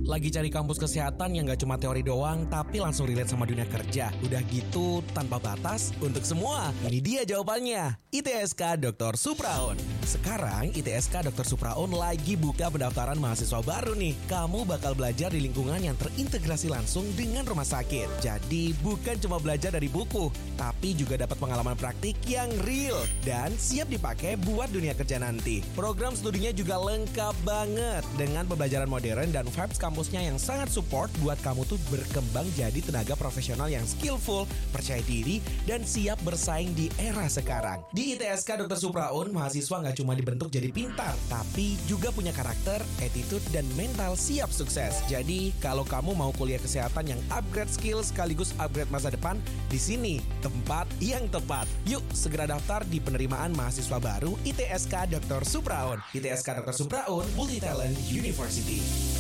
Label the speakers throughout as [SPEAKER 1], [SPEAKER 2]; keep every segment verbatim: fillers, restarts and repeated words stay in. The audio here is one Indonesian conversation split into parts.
[SPEAKER 1] Lagi cari kampus kesehatan yang gak cuma teori doang, tapi langsung relate sama dunia kerja. Udah gitu, tanpa batas, untuk semua. Ini dia jawabannya, I T S K dokter Supraun. Sekarang, I T S K dokter Supraun lagi buka pendaftaran mahasiswa baru nih. Kamu bakal belajar di lingkungan yang terintegrasi langsung dengan rumah sakit. Jadi, bukan cuma belajar dari buku, tapi juga dapat pengalaman praktik yang real dan siap dipakai buat dunia kerja nanti. Program studinya juga lengkap banget dengan pembelajaran modern dan vibes kampusnya yang sangat support buat kamu tuh berkembang jadi tenaga profesional yang skillful, percaya diri, dan siap bersaing di era sekarang. Di I T S K dokter Supraun, mahasiswa nggak cuma dibentuk jadi pintar, tapi juga punya karakter, attitude, dan mental siap sukses. Jadi, kalau kamu mau kuliah kesehatan yang upgrade skill sekaligus upgrade masa depan, di sini tempat yang tepat. Yuk, segera daftar di penerimaan mahasiswa baru I T S K dokter Supraun. I T S K dokter Supraun, Multi Talent University.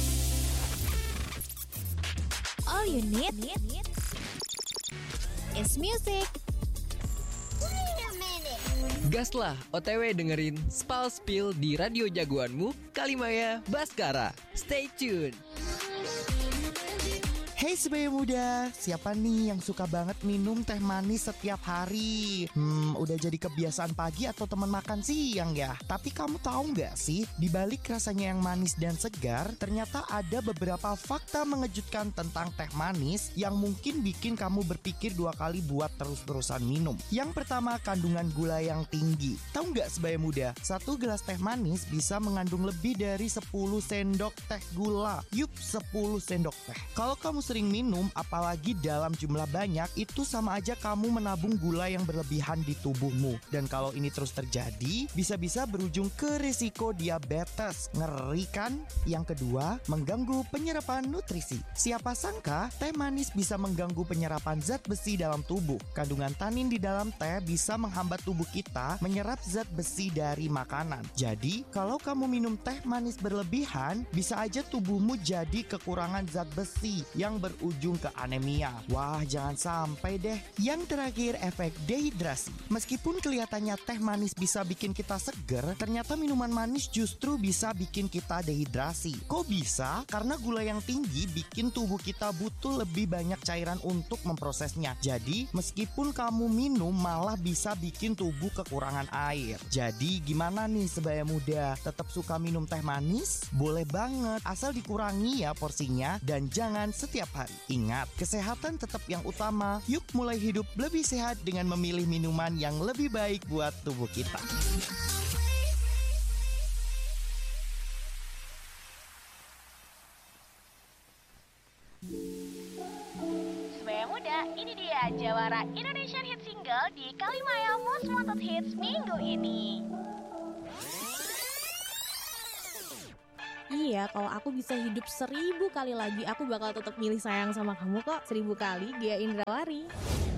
[SPEAKER 2] All you need is music.
[SPEAKER 3] Gaslah O T W dengerin Spal Spill di radio jagoanmu, Kalimaya Baskara. Stay tune.
[SPEAKER 4] Hey sebaya muda, siapa nih yang suka banget minum teh manis setiap hari? Hmm, udah jadi kebiasaan pagi atau teman makan siang ya? Tapi kamu tahu nggak sih, di balik rasanya yang manis dan segar, ternyata ada beberapa fakta mengejutkan tentang teh manis yang mungkin bikin kamu berpikir dua kali buat terus-terusan minum. Yang pertama, kandungan gula yang tinggi. Tahu nggak sebaya muda, satu gelas teh manis bisa mengandung lebih dari sepuluh sendok teh gula. Yup, sepuluh sendok teh. Kalau kamu sering minum, apalagi dalam jumlah banyak, itu sama aja kamu menabung gula yang berlebihan di tubuhmu. Dan kalau ini terus terjadi, bisa-bisa berujung ke risiko diabetes. Ngeri kan? Yang kedua, mengganggu penyerapan nutrisi. Siapa sangka teh manis bisa mengganggu penyerapan zat besi dalam tubuh. Kandungan tanin di dalam teh bisa menghambat tubuh kita menyerap zat besi dari makanan. Jadi, kalau kamu minum teh manis berlebihan, bisa aja tubuhmu jadi kekurangan zat besi yang berujung ke anemia. Wah, jangan sampai deh. Yang terakhir, efek dehidrasi. Meskipun kelihatannya teh manis bisa bikin kita seger, ternyata minuman manis justru bisa bikin kita dehidrasi. Kok bisa? Karena gula yang tinggi bikin tubuh kita butuh lebih banyak cairan untuk memprosesnya. Jadi, meskipun kamu minum, malah bisa bikin tubuh kekurangan air. Jadi, gimana nih sebaya muda? Tetap suka minum teh manis? Boleh banget, asal dikurangi ya porsinya dan jangan setiap hari. Ingat, kesehatan tetap yang utama. Yuk mulai hidup lebih sehat dengan memilih minuman yang lebih baik buat tubuh kita.
[SPEAKER 2] Sebaya muda, ini dia jawara Indonesian Hit Single di Kalimaya Most Wanted Hits minggu ini.
[SPEAKER 5] Iya, kalau aku bisa hidup seribu kali lagi, aku bakal tetap milih sayang sama kamu kok. Seribu kali, Gia Indrawari.